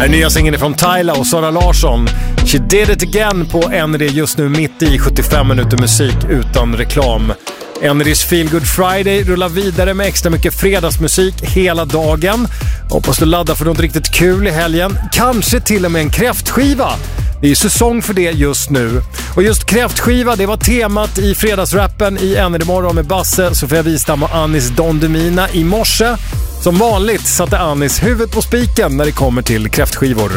Här är nya singeln från Tyla och Sara Larsson. She did it again på NRD just nu mitt i 75 minuter musik utan reklam. NRDs Feel Good Friday rullar vidare med extra mycket fredagsmusik hela dagen. Hoppas du laddar för något riktigt kul i helgen. Kanske till och med en kräftskiva. Det är ju säsong för det just nu. Och just kräftskiva, det var temat i fredagsrappen i NRD morgon med Basse, Sofia Wistam och Anis Don Demina i morse. Som vanligt satte Anis huvudet på spiken när det kommer till kräftskivor.